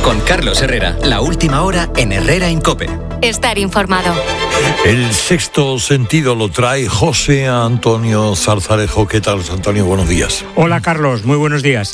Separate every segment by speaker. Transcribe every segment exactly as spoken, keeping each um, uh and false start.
Speaker 1: Con Carlos Herrera, la última hora en Herrera en COPE.
Speaker 2: Estar informado.
Speaker 3: El sexto sentido lo trae José Antonio Zarzarejo. ¿Qué tal, José Antonio? Buenos días.
Speaker 4: Hola, Carlos. Muy buenos días.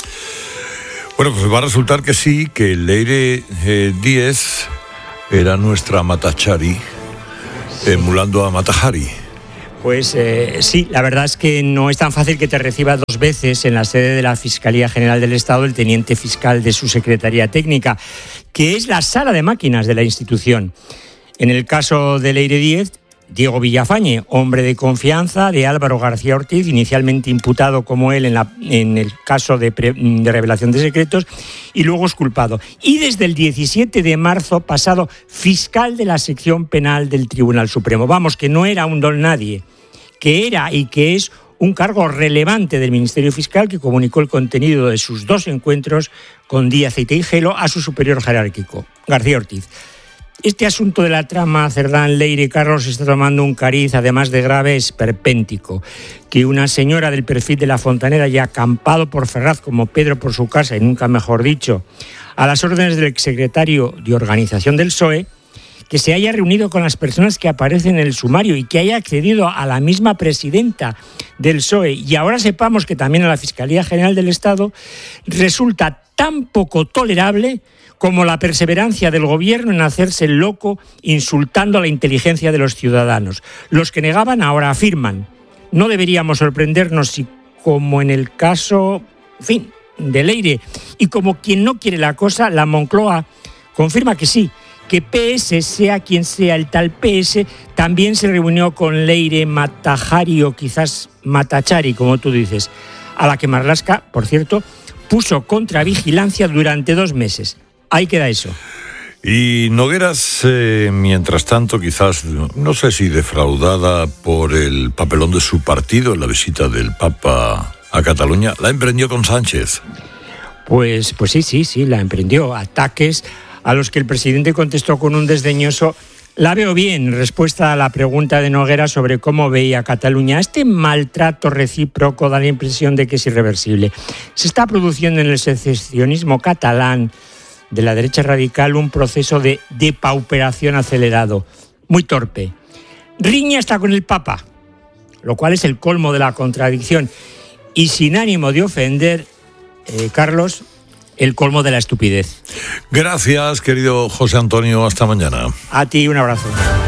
Speaker 3: Bueno, pues va a resultar que sí, que Leire eh, Díez era nuestra Matachari, emulando a Matahari.
Speaker 4: Pues eh, sí, la verdad es que no es tan fácil que te reciba dos veces en la sede de la Fiscalía General del Estado el teniente fiscal de su Secretaría Técnica, que es la sala de máquinas de la institución. En el caso de Leire Díez, Diego Villafañe, hombre de confianza de Álvaro García Ortiz, inicialmente imputado como él en, la, en el caso de, pre, de revelación de secretos, y luego exculpado. Y desde el diecisiete de marzo pasado fiscal de la sección penal del Tribunal Supremo. Vamos, que no era un don nadie, que era y que es un cargo relevante del Ministerio Fiscal, que comunicó el contenido de sus dos encuentros con Díaz y Teijelo a su superior jerárquico, García Ortiz. Este asunto de la trama Cerdán, Leire y Carlos está tomando un cariz, además de grave, esperpéntico. Que una señora del perfil de la Fontanera haya acampado por Ferraz como Pedro por su casa, y nunca mejor dicho, a las órdenes del exsecretario de Organización del P S O E, que se haya reunido con las personas que aparecen en el sumario y que haya accedido a la misma presidenta del P S O E, y ahora sepamos que también a la Fiscalía General del Estado, resulta tan poco tolerable como la perseverancia del gobierno en hacerse el loco insultando a la inteligencia de los ciudadanos. Los que negaban ahora afirman. No deberíamos sorprendernos si, como en el caso, en fin, de Leire, y como quien no quiere la cosa, la Moncloa confirma que sí, que P S, sea quien sea el tal P S, también se reunió con Leire Matahari, o quizás Matachari, como tú dices, a la que Marlaska, por cierto, puso contra vigilancia durante dos meses. Ahí queda eso.
Speaker 3: Y Nogueras, eh, mientras tanto, quizás, no sé si defraudada por el papelón de su partido en la visita del Papa a Cataluña, la emprendió con Sánchez.
Speaker 4: Pues, pues sí, sí, sí, la emprendió. Ataques a los que el presidente contestó con un desdeñoso "la veo bien", en respuesta a la pregunta de Nogueras sobre cómo veía Cataluña. Este maltrato recíproco da la impresión de que es irreversible. Se está produciendo en el secesionismo catalán de la derecha radical un proceso de depauperación acelerado, muy torpe. Riña hasta con el Papa, lo cual es el colmo de la contradicción, y sin ánimo de ofender, eh, Carlos, el colmo de la estupidez.
Speaker 3: Gracias, querido José Antonio, hasta mañana.
Speaker 4: A ti, un abrazo.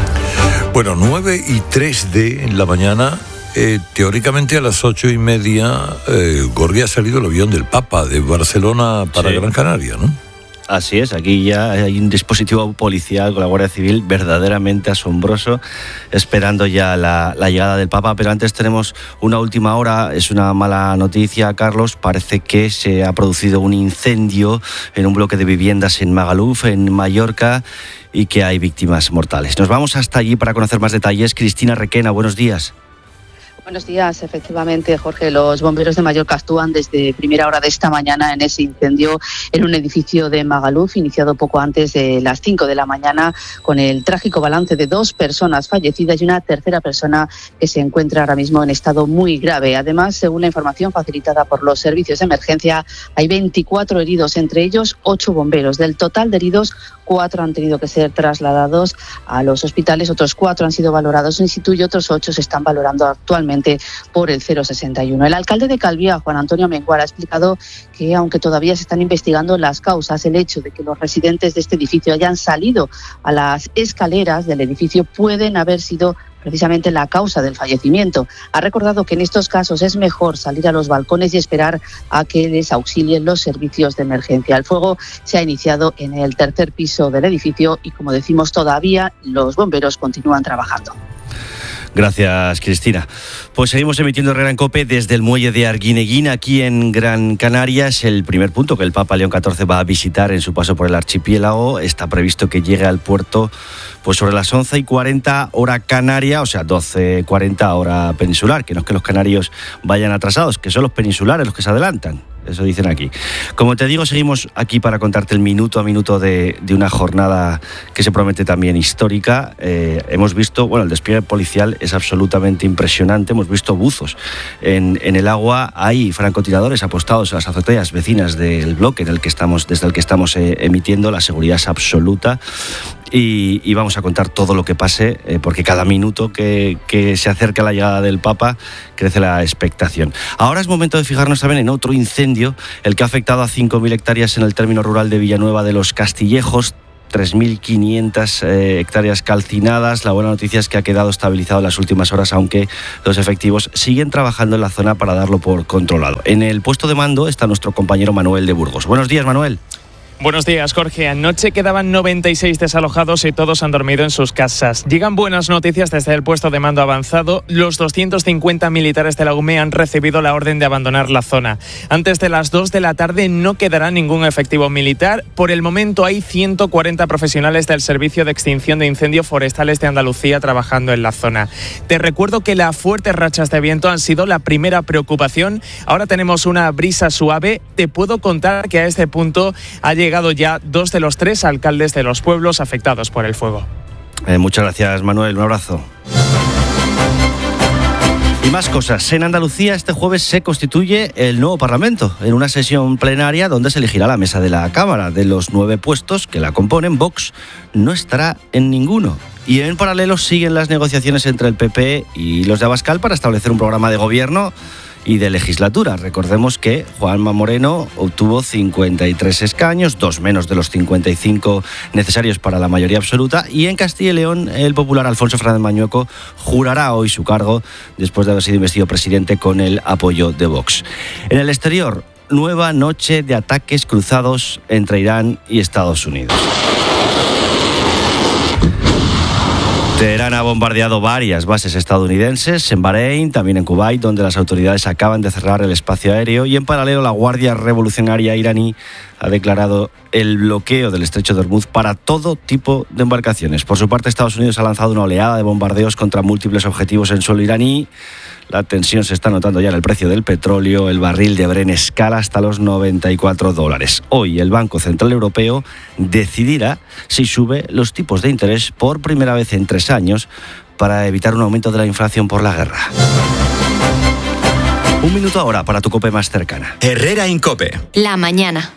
Speaker 3: Bueno, nueve y tres de en la mañana, eh, teóricamente a las ocho y media, eh, Gorri ha salido el avión del Papa de Barcelona para
Speaker 5: sí.
Speaker 3: Gran Canaria, ¿no?
Speaker 5: Así es, aquí ya hay un dispositivo policial con la Guardia Civil verdaderamente asombroso, esperando ya la, la llegada del Papa. Pero antes tenemos una última hora, es una mala noticia, Carlos. Parece que se ha producido un incendio en un bloque de viviendas en Magaluf, en Mallorca, y que hay víctimas mortales. Nos vamos hasta allí para conocer más detalles. Cristina Requena, buenos días.
Speaker 6: Buenos días, efectivamente, Jorge. Los bomberos de Mallorca actúan desde primera hora de esta mañana en ese incendio en un edificio de Magaluf, iniciado poco antes de las cinco de la mañana, con el trágico balance de dos personas fallecidas y una tercera persona que se encuentra ahora mismo en estado muy grave. Además, según la información facilitada por los servicios de emergencia, hay veinticuatro heridos, entre ellos ocho bomberos. Del total de heridos, cuatro han tenido que ser trasladados a los hospitales, otros cuatro han sido valorados in situ y otros ocho se están valorando actualmente por el cero sesenta y uno. El alcalde de Calviá, Juan Antonio Mengual, ha explicado que, aunque todavía se están investigando las causas, el hecho de que los residentes de este edificio hayan salido a las escaleras del edificio pueden haber sido precisamente la causa del fallecimiento. Ha recordado que en estos casos es mejor salir a los balcones y esperar a que les auxilien los servicios de emergencia. El fuego se ha iniciado en el tercer piso del edificio y, como decimos, todavía los bomberos continúan trabajando.
Speaker 5: Gracias, Cristina. Pues seguimos emitiendo Herrera en COPE desde el muelle de Arguineguín, aquí en Gran Canaria. Es el primer punto que el Papa León catorce va a visitar en su paso por el archipiélago. Está previsto que llegue al puerto pues sobre las once y cuarenta hora canaria, o sea, doce y cuarenta hora peninsular. Que no es que los canarios vayan atrasados, que son los peninsulares los que se adelantan. eso dicen aquí. Como te digo, seguimos aquí para contarte el minuto a minuto de, de una jornada que se promete también histórica. Eh, hemos visto, bueno, el despliegue policial es absolutamente impresionante. Hemos visto buzos en, en el agua. Hay francotiradores apostados a las azoteas vecinas del bloque en el que estamos, desde el que estamos eh, emitiendo. La seguridad es absoluta. Y, y vamos a contar todo lo que pase, eh, porque cada minuto que, que se acerca la llegada del Papa crece la expectación. Ahora es momento de fijarnos también en otro incendio, el que ha afectado a cinco mil hectáreas en el término rural de Villanueva de los Castillejos. tres mil quinientas eh, hectáreas calcinadas. La buena noticia es que ha quedado estabilizado en las últimas horas, aunque los efectivos siguen trabajando en la zona para darlo por controlado. En el puesto de mando está nuestro compañero Manuel de Burgos. Buenos días, Manuel.
Speaker 2: Buenos días, Jorge. Anoche quedaban noventa y seis desalojados y todos han dormido en sus casas. Llegan buenas noticias desde el puesto de mando avanzado. Los doscientos cincuenta militares de la U M E han recibido la orden de abandonar la zona. Antes de las dos de la tarde no quedará ningún efectivo militar. Por el momento hay ciento cuarenta profesionales del Servicio de Extinción de Incendios Forestales de Andalucía trabajando en la zona. Te recuerdo que las fuertes rachas de viento han sido la primera preocupación. Ahora tenemos una brisa suave. Te puedo contar que a este punto ha llegado llegado ya dos de los tres alcaldes de los pueblos afectados por el fuego.
Speaker 5: Eh, muchas gracias, Manuel. Un abrazo. Y más cosas. En Andalucía este jueves se constituye el nuevo Parlamento, en una sesión plenaria donde se elegirá la mesa de la Cámara. De los nueve puestos que la componen, Vox no estará en ninguno. Y en paralelo siguen las negociaciones entre el P P y los de Abascal para establecer un programa de gobierno y de legislatura. Recordemos que Juanma Moreno obtuvo cincuenta y tres escaños, dos menos de los cincuenta y cinco necesarios para la mayoría absoluta, y en Castilla y León el popular Alfonso Fernández Mañueco jurará hoy su cargo después de haber sido investido presidente con el apoyo de Vox. En el exterior, nueva noche de ataques cruzados entre Irán y Estados Unidos. Teherán ha bombardeado varias bases estadounidenses, en Bahrein, también en Kuwait, donde las autoridades acaban de cerrar el espacio aéreo, y en paralelo la Guardia Revolucionaria iraní ha declarado el bloqueo del estrecho de Hormuz para todo tipo de embarcaciones. Por su parte, Estados Unidos ha lanzado una oleada de bombardeos contra múltiples objetivos en suelo iraní. La tensión se está notando ya en el precio del petróleo. El barril de Brent escala hasta los noventa y cuatro dólares. Hoy el Banco Central Europeo decidirá si sube los tipos de interés por primera vez en tres años para evitar un aumento de la inflación por la guerra. Un minuto ahora para tu COPE más cercana.
Speaker 1: Herrera Incope.
Speaker 7: La mañana.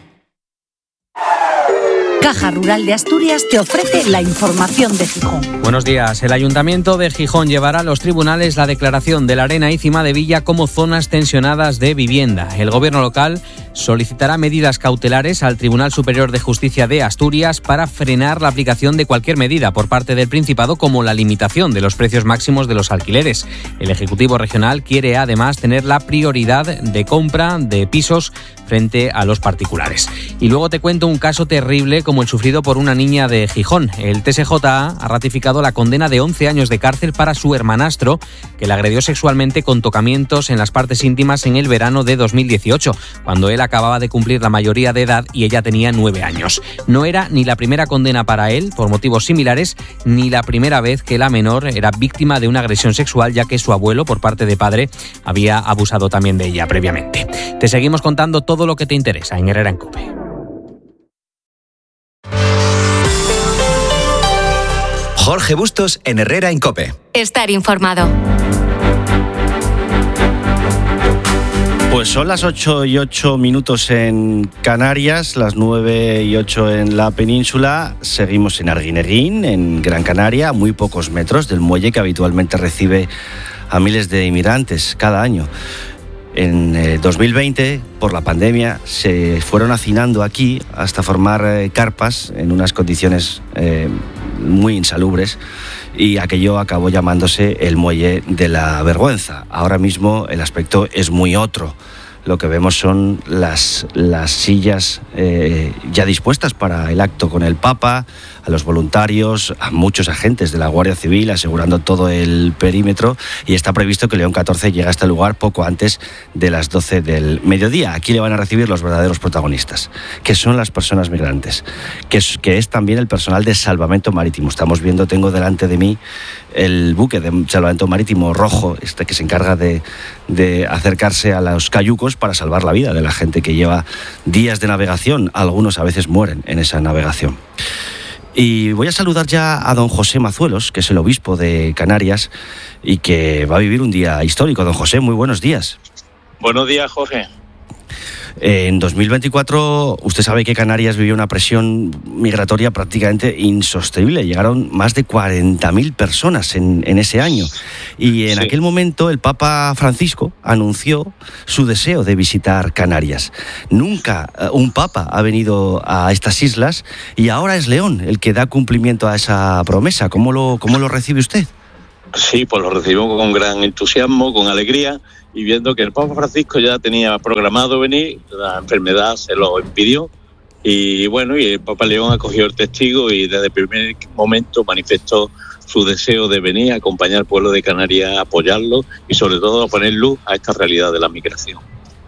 Speaker 7: Caja Rural de Asturias te ofrece la información de Gijón.
Speaker 8: Buenos días. El Ayuntamiento de Gijón llevará a los tribunales la declaración de La Arena y Cimadevilla como zonas tensionadas de vivienda. El Gobierno local solicitará medidas cautelares al Tribunal Superior de Justicia de Asturias para frenar la aplicación de cualquier medida por parte del Principado, como la limitación de los precios máximos de los alquileres. El Ejecutivo Regional quiere además tener la prioridad de compra de pisos frente a los particulares. Y luego te cuento un caso terrible como el sufrido por una niña de Gijón. El T S J A ha ratificado la condena de once años de cárcel para su hermanastro, que la agredió sexualmente con tocamientos en las partes íntimas en el verano de dos mil dieciocho, cuando él acababa de cumplir la mayoría de edad y ella tenía nueve años. No era ni la primera condena para él, por motivos similares, ni la primera vez que la menor era víctima de una agresión sexual, ya que su abuelo, por parte de padre, había abusado también de ella previamente. Te seguimos contando todo lo que te interesa en Herrera en COPE.
Speaker 1: Jorge Bustos en Herrera en COPE.
Speaker 7: Estar informado.
Speaker 5: Pues son las ocho y ocho minutos en Canarias, las nueve y ocho en la península. Seguimos en Arguineguín, en Gran Canaria, a muy pocos metros del muelle que habitualmente recibe a miles de inmigrantes cada año. En eh, dos mil veinte, por la pandemia, se fueron hacinando aquí hasta formar eh, carpas en unas condiciones eh, muy insalubres, y aquello acabó llamándose el Muelle de la Vergüenza. Ahora mismo el aspecto es muy otro. Lo que vemos son las, las sillas eh, ya dispuestas para el acto con el Papa, a los voluntarios, a muchos agentes de la Guardia Civil asegurando todo el perímetro, y está previsto que León catorce llegue a este lugar poco antes de las doce del mediodía. Aquí le van a recibir los verdaderos protagonistas, que son las personas migrantes, que es, que es también el personal de salvamento marítimo. Estamos viendo, tengo delante de mí el buque de salvamento marítimo rojo, este que se encarga de, de acercarse a los cayucos para salvar la vida de la gente que lleva días de navegación. Algunos a veces mueren en esa navegación. Y voy a saludar ya a don José Mazuelos, que es el obispo de Canarias y que va a vivir un día histórico. Don José, muy buenos días.
Speaker 9: Buenos días, Jorge.
Speaker 5: En dos mil veinticuatro, usted sabe que Canarias vivió una presión migratoria prácticamente insostenible. Llegaron más de cuarenta mil personas en, en ese año. Y en sí. aquel momento el Papa Francisco anunció su deseo de visitar Canarias. Nunca un Papa ha venido a estas islas y ahora es León el que da cumplimiento a esa promesa. ¿Cómo lo, cómo lo recibe usted?
Speaker 9: Sí, pues lo recibimos con gran entusiasmo, con alegría, y viendo que el Papa Francisco ya tenía programado venir, la enfermedad se lo impidió, y bueno, y el Papa León acogió el testigo y desde el primer momento manifestó su deseo de venir a acompañar al pueblo de Canarias, a apoyarlo y sobre todo a poner luz a esta realidad de la migración.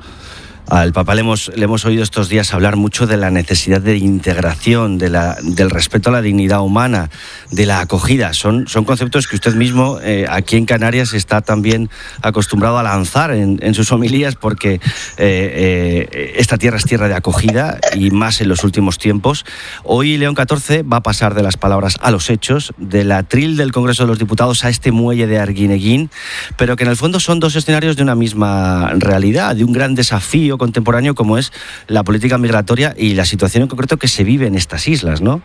Speaker 5: Al Papa le hemos, le hemos oído estos días hablar mucho de la necesidad de integración, de la, del respeto a la dignidad humana, de la acogida. Son, son conceptos que usted mismo eh, aquí en Canarias está también acostumbrado a lanzar en, en sus homilías, porque eh, eh, esta tierra es tierra de acogida y más en los últimos tiempos. Hoy León catorce va a pasar de las palabras a los hechos, del atril del Congreso de los Diputados a este muelle de Arguineguín, pero que en el fondo son dos escenarios de una misma realidad, de un gran desafío contemporáneo como es la política migratoria y la situación en concreto que se vive en estas islas, ¿no?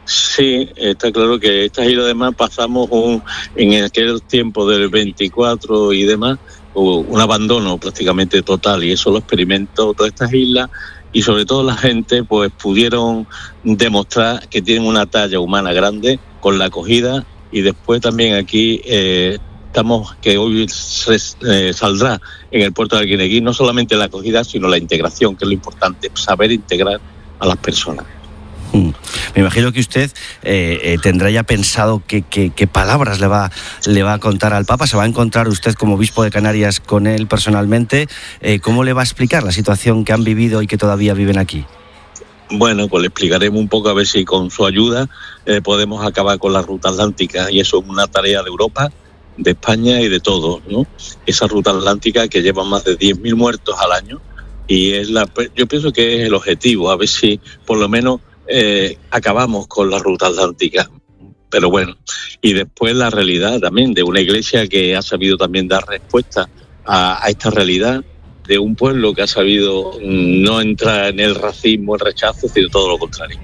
Speaker 9: Sí, está claro que estas islas además pasamos un, en aquel tiempo del veinticuatro y demás, un abandono prácticamente total, y eso lo experimentó todas estas islas, y sobre todo la gente pues pudieron demostrar que tienen una talla humana grande con la acogida, y después también aquí eh, estamos que hoy se, eh, saldrá en el puerto de Arguineguín no solamente la acogida, sino la integración, que es lo importante, saber integrar a las personas.
Speaker 5: Mm. Me imagino que usted eh, eh, tendrá ya pensado qué, qué, qué palabras le va, le va a contar al Papa. ¿Se va a encontrar usted como obispo de Canarias con él personalmente? Eh, ¿Cómo le va a explicar la situación que han vivido y que todavía viven aquí?
Speaker 9: Bueno, pues le explicaremos un poco a ver si con su ayuda eh, podemos acabar con la ruta atlántica, y eso es una tarea de Europa, de España y de todos, ¿no? Esa ruta atlántica que lleva más de diez mil muertos al año, y es la, yo pienso que es el objetivo, a ver si por lo menos eh, acabamos con la ruta atlántica. Pero bueno, y después la realidad también de una iglesia que ha sabido también dar respuesta a, a esta realidad, de un pueblo que ha sabido no entrar en el racismo, el rechazo, sino todo lo contrario.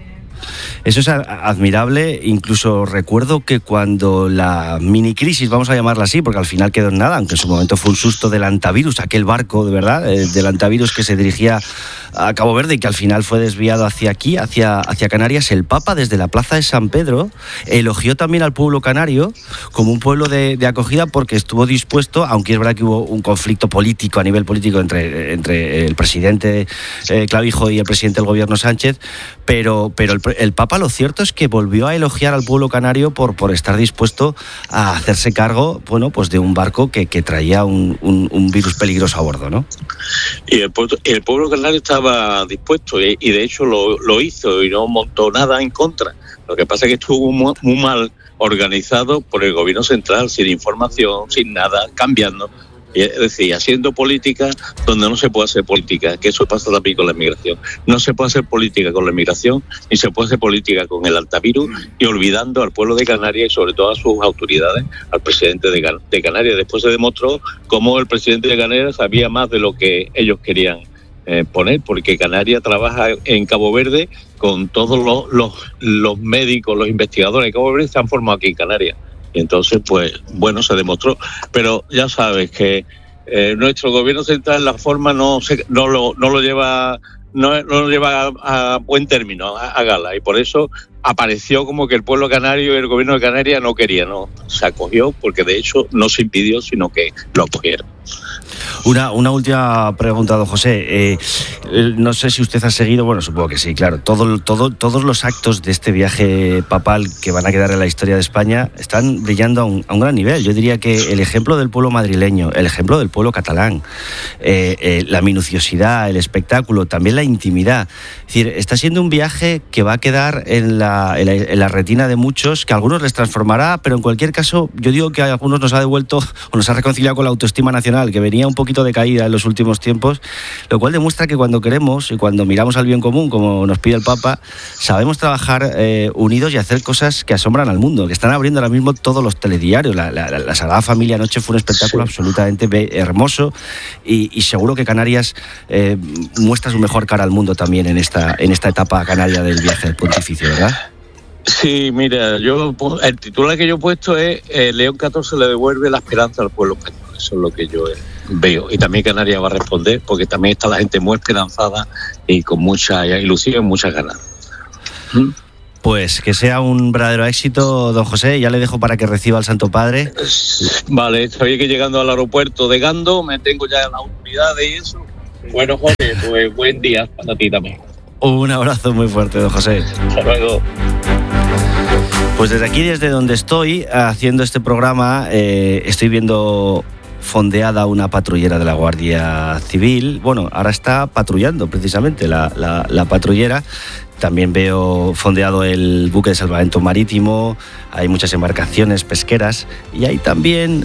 Speaker 5: Eso es admirable. Incluso recuerdo que cuando la mini crisis, vamos a llamarla así, porque al final quedó en nada, aunque en su momento fue un susto del Antavirus, aquel barco de verdad, eh, del Antavirus que se dirigía a Cabo Verde y que al final fue desviado hacia aquí, hacia, hacia Canarias, el Papa desde la plaza de San Pedro elogió también al pueblo canario como un pueblo de, de acogida, porque estuvo dispuesto, aunque es verdad que hubo un conflicto político a nivel político entre, entre el presidente eh, Clavijo y el presidente del gobierno Sánchez, pero, pero el, el Papa, lo cierto es que volvió a elogiar al pueblo canario por, por estar dispuesto a hacerse cargo, bueno, pues de un barco que, que traía un, un, un virus peligroso a bordo, ¿no?
Speaker 9: Y el, el pueblo canario estaba dispuesto y, y de hecho lo, lo hizo y no montó nada en contra. Lo que pasa es que estuvo muy, muy mal organizado por el gobierno central, sin información, sin nada, cambiando. Es decir, haciendo política donde no se puede hacer política, que eso pasa también con la inmigración. No se puede hacer política con la inmigración, ni se puede hacer política con el Antavirus, y olvidando al pueblo de Canarias y sobre todo a sus autoridades, al presidente de, Can- de Canarias. Después se demostró cómo el presidente de Canarias sabía más de lo que ellos querían eh, poner, porque Canarias trabaja en Cabo Verde con todos los, los, los médicos, los investigadores de Cabo Verde se han formado aquí en Canarias. Y entonces, pues, bueno, se demostró. Pero ya sabes que eh, nuestro gobierno central, la forma no se, no lo no lo lleva no, no lo lleva a, a buen término, a, a gala. Y por eso apareció como que el pueblo canario y el gobierno de Canarias no quería, no. Se acogió, porque de hecho no se impidió, sino que lo acogieron.
Speaker 5: Una, una última pregunta, don José. Eh, no sé si usted ha seguido, bueno, supongo que sí, claro. Todo, todo, todos los actos de este viaje papal que van a quedar en la historia de España están brillando a un, a un gran nivel. Yo diría que el ejemplo del pueblo madrileño, el ejemplo del pueblo catalán, eh, eh, la minuciosidad, el espectáculo, también la intimidad. Es decir, está siendo un viaje que va a quedar en la la, en, la, en la retina de muchos, que a algunos les transformará, pero en cualquier caso yo digo que a algunos nos ha devuelto o nos ha reconciliado con la autoestima nacional, que venía un poquito de caída en los últimos tiempos, lo cual demuestra que cuando queremos y cuando miramos al bien común, como nos pide el Papa, sabemos trabajar eh, unidos y hacer cosas que asombran al mundo, que están abriendo ahora mismo todos los telediarios. La, la, la Sagrada Familia anoche fue un espectáculo sí. absolutamente hermoso y, y seguro que Canarias eh, muestra su mejor cara al mundo también en esta, en esta etapa canaria del viaje del pontificio, ¿verdad?
Speaker 9: Sí, mira, yo el titular que yo he puesto es eh, León catorce le devuelve la esperanza al pueblo español. Eso es lo que yo veo. Y también Canarias va a responder, porque también está la gente muy esperanzada y con mucha ilusión, muchas ganas. ¿Mm?
Speaker 5: Pues que sea un verdadero éxito, don José. Ya le dejo para que reciba al Santo Padre.
Speaker 9: Vale, estoy aquí llegando al aeropuerto de Gando, me tengo ya en la autoridad y eso. Bueno, Jorge, pues buen día para ti también.
Speaker 5: Un abrazo muy fuerte, don José.
Speaker 9: Hasta luego.
Speaker 5: Pues desde aquí, desde donde estoy haciendo este programa, eh, estoy viendo fondeada una patrullera de la Guardia Civil. Bueno, ahora está patrullando precisamente la, la, la patrullera. También veo fondeado el buque de salvamento marítimo, hay muchas embarcaciones pesqueras y hay también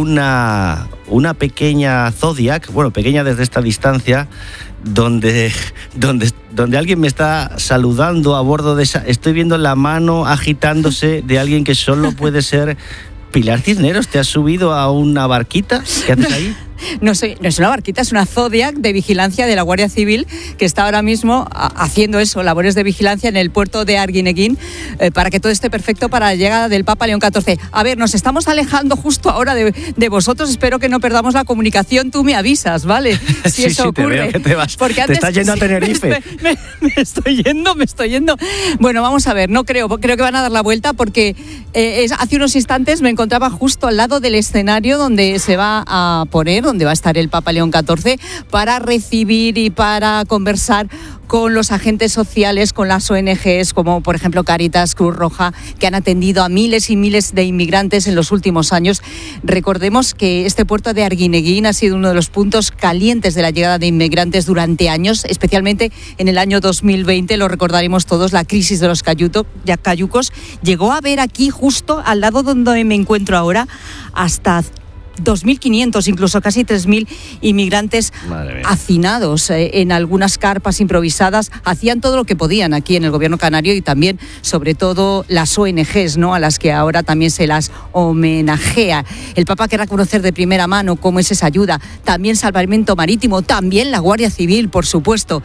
Speaker 5: una, una pequeña Zodiac, bueno, pequeña desde esta distancia, donde, donde, donde alguien me está saludando a bordo de esa... Estoy viendo la mano agitándose de alguien que solo puede ser Pilar Cisneros. ¿Te has subido a una barquita? ¿Qué haces ahí?
Speaker 10: No, soy, no es una barquita, es una Zodiac de vigilancia de la Guardia Civil que está ahora mismo a, haciendo eso, labores de vigilancia en el puerto de Arguineguín eh, para que todo esté perfecto para la llegada del Papa León catorce. A ver, nos estamos alejando justo ahora de, de vosotros, espero que no perdamos la comunicación, tú me avisas, ¿vale? Si
Speaker 5: sí,
Speaker 10: eso
Speaker 5: sí,
Speaker 10: ocurre.
Speaker 5: Te veo que te vas.
Speaker 10: Porque
Speaker 5: te
Speaker 10: antes,
Speaker 5: estás yendo a Tenerife.
Speaker 10: Me, me, me estoy yendo, me estoy yendo. Bueno, vamos a ver, no creo, creo que van a dar la vuelta porque eh, es, hace unos instantes me encontraba justo al lado del escenario donde se va a poner, donde va a estar el Papa León catorce, para recibir y para conversar con los agentes sociales, con las O N Ges, como por ejemplo Cáritas, Cruz Roja, que han atendido a miles y miles de inmigrantes en los últimos años. Recordemos que este puerto de Arguineguín ha sido uno de los puntos calientes de la llegada de inmigrantes durante años, especialmente en el año dos mil veinte, lo recordaremos todos, la crisis de los cayuto, ya cayucos. Llegó a haber aquí, justo al lado donde me encuentro ahora, hasta dos mil quinientos, incluso casi tres mil inmigrantes hacinados eh, en algunas carpas improvisadas. Hacían todo lo que podían aquí en el gobierno canario y también, sobre todo, las O N Ges, ¿no?, a las que ahora también se las homenajea. El Papa querrá conocer de primera mano cómo es esa ayuda. También salvamento marítimo, también la Guardia Civil, por supuesto.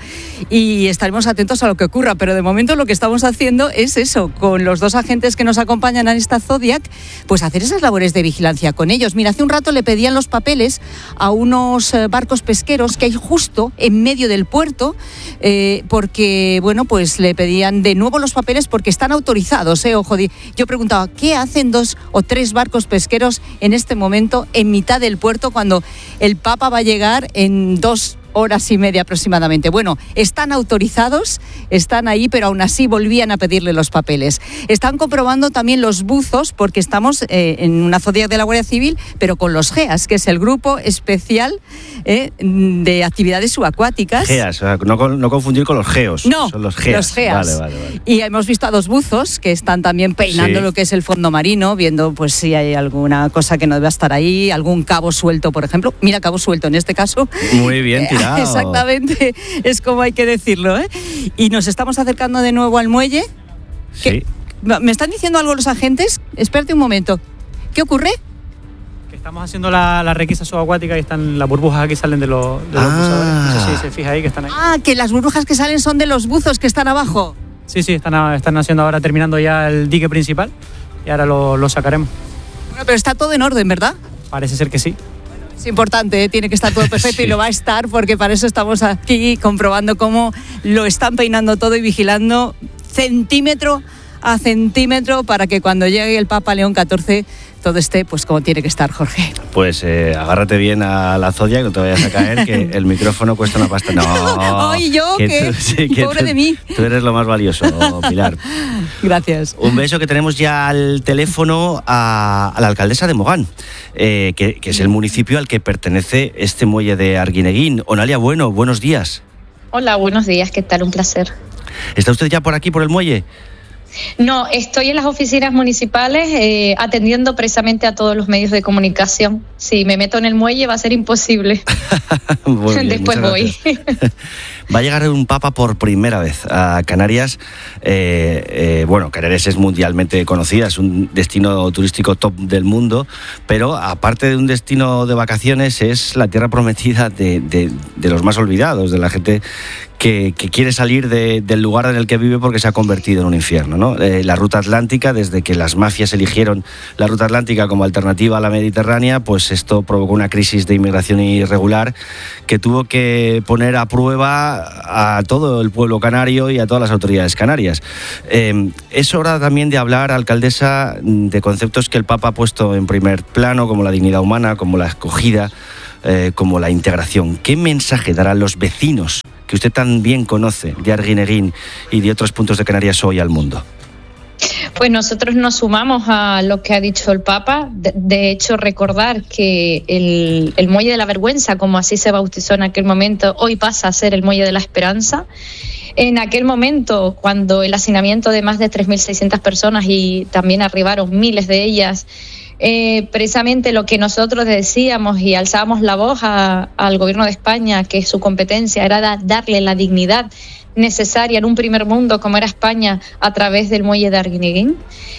Speaker 10: Y estaremos atentos a lo que ocurra, pero de momento lo que estamos haciendo es eso, con los dos agentes que nos acompañan a esta Zodiac, pues hacer esas labores de vigilancia con ellos. Mira, hace un rato le pedían los papeles a unos barcos pesqueros que hay justo en medio del puerto, eh, porque, bueno, pues le pedían de nuevo los papeles porque están autorizados, eh, ojo, yo preguntaba, ¿qué hacen dos o tres barcos pesqueros en este momento en mitad del puerto cuando el Papa va a llegar en dos horas y media aproximadamente? Bueno, están autorizados, están ahí, pero aún así volvían a pedirle los papeles. Están comprobando también los buzos, porque estamos eh, en una Zodiac de la Guardia Civil, pero con los GEAS, que es el Grupo Especial eh, de Actividades Subacuáticas.
Speaker 5: GEAS, o sea, no, no confundir con los GEOS.
Speaker 10: No,
Speaker 5: son los GEAS.
Speaker 10: Los GEAS.
Speaker 5: Vale, vale, vale.
Speaker 10: Y hemos visto a dos buzos que están también peinando sí. lo que es el fondo marino, viendo pues si hay alguna cosa que no debe estar ahí, algún cabo suelto, por ejemplo. Mira, cabo suelto en este caso.
Speaker 5: Muy bien tirado.
Speaker 10: Exactamente, es como hay que decirlo, ¿eh? Y nos estamos acercando de nuevo al muelle.
Speaker 5: Sí.
Speaker 10: ¿Me están diciendo algo los agentes? Espérate un momento. ¿Qué ocurre?
Speaker 11: Que estamos haciendo la, la requisa subacuática y están las burbujas que salen de los, de los
Speaker 5: ah.
Speaker 11: buzadores. No sé si se fija ahí que están ahí.
Speaker 10: Ah, que las burbujas que salen son de los buzos que están abajo.
Speaker 11: Sí, sí, están, están haciendo ahora, terminando ya el dique principal y ahora lo, lo sacaremos.
Speaker 10: Bueno, pero está todo en orden, ¿verdad?
Speaker 11: Parece ser que sí.
Speaker 10: Es importante, ¿eh? Tiene que estar todo perfecto sí. y lo va a estar porque para eso estamos aquí comprobando cómo lo están peinando todo y vigilando centímetro a centímetro para que cuando llegue el Papa León catorce todo esté pues como tiene que estar, Jorge.
Speaker 5: Pues eh, agárrate bien a la Zodiac, no te vayas a caer, que el micrófono cuesta una pasta. No.
Speaker 10: Ay, yo, que, que, tú, sí, que pobre
Speaker 5: tú,
Speaker 10: de mí.
Speaker 5: Tú eres lo más valioso, Pilar.
Speaker 10: Gracias.
Speaker 5: Un beso, que tenemos ya al teléfono a, a la alcaldesa de Mogán, eh, que, que es el municipio al que pertenece este muelle de Arguineguín. Onalia Bueno, buenos días.
Speaker 12: Hola, buenos días, ¿qué tal? Un placer.
Speaker 5: ¿Está usted ya por aquí, por el muelle?
Speaker 12: No, estoy en las oficinas municipales eh, atendiendo precisamente a todos los medios de comunicación. Si me meto en el muelle va a ser imposible.
Speaker 5: Bien,
Speaker 12: después voy.
Speaker 5: Va a llegar un papa por primera vez a Canarias. Eh, eh, bueno, Canarias es mundialmente conocida, es un destino turístico top del mundo, pero aparte de un destino de vacaciones, es la tierra prometida de, de, de los más olvidados, de la gente que, que quiere salir de, del lugar en el que vive porque se ha convertido en un infierno, ¿no? Eh, la ruta atlántica, desde que las mafias eligieron la ruta atlántica como alternativa a la mediterránea, pues esto provocó una crisis de inmigración irregular que tuvo que poner a prueba a todo el pueblo canario y a todas las autoridades canarias. Eh, es hora también de hablar, alcaldesa, de conceptos que el Papa ha puesto en primer plano, como la dignidad humana, como la acogida, eh, como la integración. ¿Qué mensaje darán los vecinos que usted tan bien conoce de Arguineguín y de otros puntos de Canarias hoy al mundo?
Speaker 12: Pues nosotros nos sumamos a lo que ha dicho el Papa. De, de hecho, recordar que el, el Muelle de la Vergüenza, como así se bautizó en aquel momento, hoy pasa a ser el Muelle de la Esperanza. En aquel momento, cuando el hacinamiento de más de tres mil seiscientas personas y también arribaron miles de ellas, eh, precisamente lo que nosotros decíamos y alzábamos la voz a, al Gobierno de España, que su competencia era da, darle la dignidad necesaria en un primer mundo como era España a través del muelle de Arguineguín,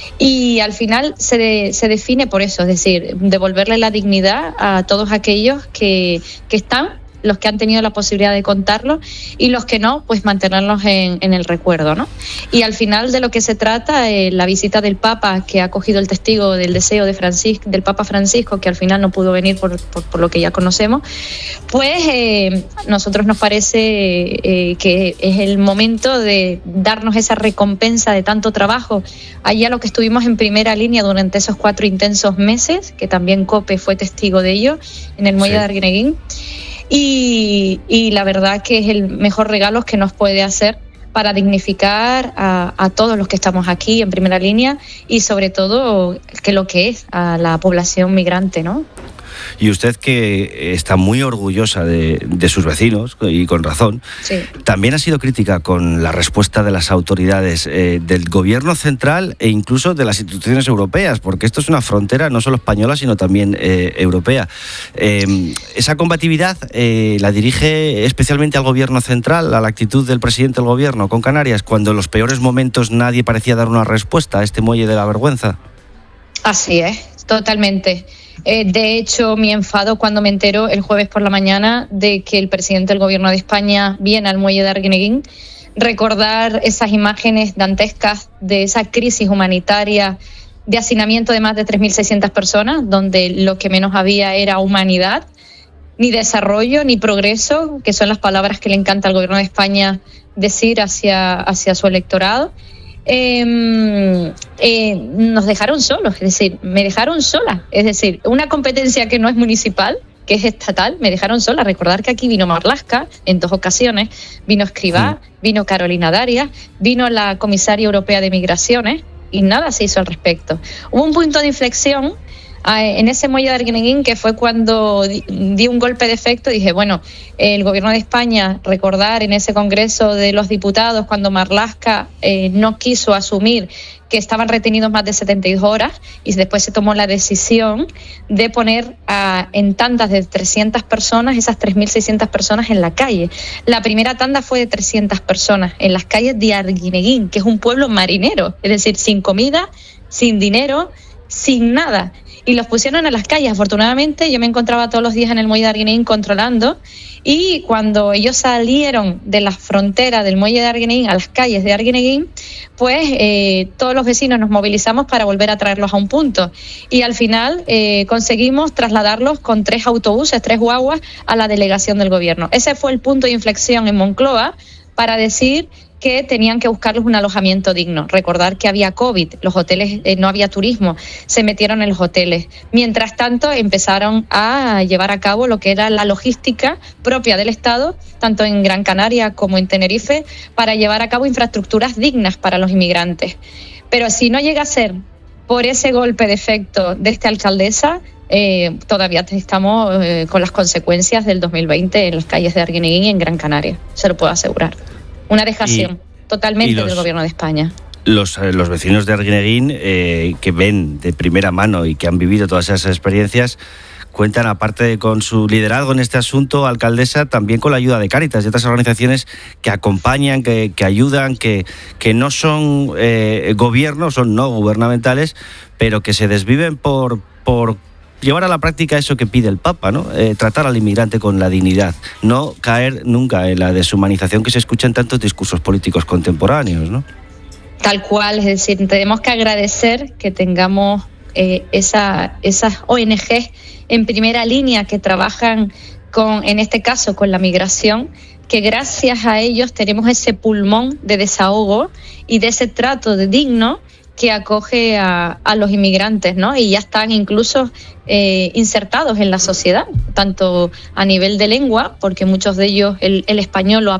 Speaker 12: y al final se, de, se define por eso, es decir, devolverle la dignidad a todos aquellos que, que están, los que han tenido la posibilidad de contarlo, y los que no, pues mantenerlos en, en el recuerdo, ¿no? Y al final de lo que se trata, eh, la visita del Papa, que ha cogido el testigo del deseo de Francisco, del Papa Francisco, que al final no pudo venir por, por, por lo que ya conocemos, pues eh, nosotros nos parece eh, que es el momento de darnos esa recompensa de tanto trabajo. Allá lo que estuvimos en primera línea durante esos cuatro intensos meses, que también COPE fue testigo de ello, en el muelle sí. de Arguineguín. Y, y la verdad que es el mejor regalo que nos puede hacer para dignificar a, a todos los que estamos aquí en primera línea, y sobre todo que lo que es a la población migrante, ¿no?
Speaker 5: Y usted, que está muy orgullosa de, de sus vecinos, y con razón,
Speaker 12: sí.
Speaker 5: también ha sido crítica con la respuesta de las autoridades eh, del gobierno central e incluso de las instituciones europeas, porque esto es una frontera no solo española, sino también eh, europea. Eh, esa combatividad eh, la dirige especialmente al gobierno central, a la actitud del presidente del gobierno con Canarias, cuando en los peores momentos nadie parecía dar una respuesta a este muelle de la vergüenza.
Speaker 12: Así es, totalmente. Eh, de hecho, mi enfado cuando me entero el jueves por la mañana de que el presidente del Gobierno de España viene al muelle de Arguineguín, recordar esas imágenes dantescas de esa crisis humanitaria de hacinamiento de más de tres mil seiscientas personas, donde lo que menos había era humanidad, ni desarrollo, ni progreso, que son las palabras que le encanta al Gobierno de España decir hacia, hacia su electorado. Eh, eh, nos dejaron solos, es decir, me dejaron sola, es decir, una competencia que no es municipal, que es estatal, me dejaron sola. Recordar que aquí vino Marlaska en dos ocasiones, vino Escrivá, sí. vino Carolina Darias, vino la comisaria europea de migraciones, y nada se hizo al respecto. Hubo un punto de inflexión en ese muelle de Arguineguín, que fue cuando di, di un golpe de efecto. Dije, bueno, el Gobierno de España, recordar en ese Congreso de los Diputados, cuando Marlaska eh, no quiso asumir que estaban retenidos más de setenta y dos horas, y después se tomó la decisión de poner a, en tandas de trescientas personas, esas tres mil seiscientas personas en la calle. La primera tanda fue de trescientas personas en las calles de Arguineguín, que es un pueblo marinero, es decir, sin comida, sin dinero, sin nada. Y los pusieron en las calles. Afortunadamente, yo me encontraba todos los días en el muelle de Arguineguín controlando, y cuando ellos salieron de la frontera del muelle de Arguineguín a las calles de Arguineguín, pues eh, todos los vecinos nos movilizamos para volver a traerlos a un punto. Y al final eh, conseguimos trasladarlos con tres autobuses, tres guaguas, a la delegación del gobierno. Ese fue el punto de inflexión en Moncloa para decir que tenían que buscarles un alojamiento digno. Recordar que había COVID, los hoteles, eh, no había turismo, se metieron en los hoteles. Mientras tanto, empezaron a llevar a cabo lo que era la logística propia del Estado, tanto en Gran Canaria como en Tenerife, para llevar a cabo infraestructuras dignas para los inmigrantes. Pero si no llega a ser por ese golpe de efecto de esta alcaldesa, eh, todavía estamos eh, con las consecuencias del dos mil veinte en las calles de Arguineguín y en Gran Canaria, se lo puedo asegurar. Una dejación y, totalmente y los, del Gobierno de España.
Speaker 5: los, los vecinos de Arguineguín, eh, que ven de primera mano y que han vivido todas esas experiencias, cuentan, aparte de con su liderazgo en este asunto, alcaldesa, también con la ayuda de Cáritas y otras organizaciones que acompañan, que, que ayudan, que, que no son eh, gobiernos, son no gubernamentales, pero que se desviven por, por llevar a la práctica eso que pide el Papa, ¿no? Eh, tratar al inmigrante con la dignidad, no caer nunca en la deshumanización que se escucha en tantos discursos políticos contemporáneos, ¿no?
Speaker 12: Tal cual, es decir, tenemos que agradecer que tengamos eh, esa, esas O N Ges en primera línea que trabajan con, en este caso, con la migración, que gracias a ellos tenemos ese pulmón de desahogo y de ese trato de digno que acoge a, a los inmigrantes, ¿no? Y ya están incluso eh, insertados en la sociedad, tanto a nivel de lengua, porque muchos de ellos el, el español lo